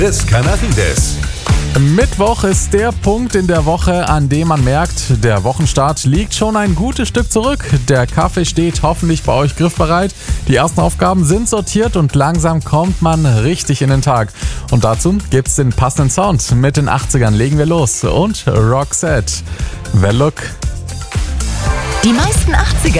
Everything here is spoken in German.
des Canavides. Mittwoch ist der Punkt in der Woche, an dem man merkt, der Wochenstart liegt schon ein gutes Stück zurück. Der Kaffee steht hoffentlich bei euch griffbereit. Die ersten Aufgaben sind sortiert und langsam kommt man richtig in den Tag. Und dazu gibt's den passenden Sound. Mit den 80ern legen wir los. Und Roxette. Well, look. Die meisten 80er